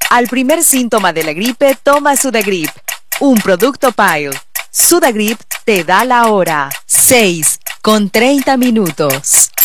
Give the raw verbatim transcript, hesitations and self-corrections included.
Al primer síntoma de la gripe, toma Sudagrip, un producto Pile. Sudagrip te da la hora. seis con treinta minutos.